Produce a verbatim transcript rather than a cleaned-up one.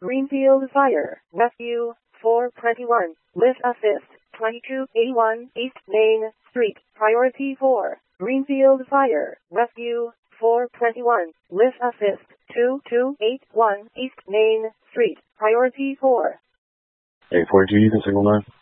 Greenfield Fire Rescue four twenty-one, Lift Assist twenty-two eighty-one East Main Street, Priority four. Greenfield Fire Rescue four twenty-one, Lift Assist two two eight one East Main Street, Priority four. eight four two, you can signal nine.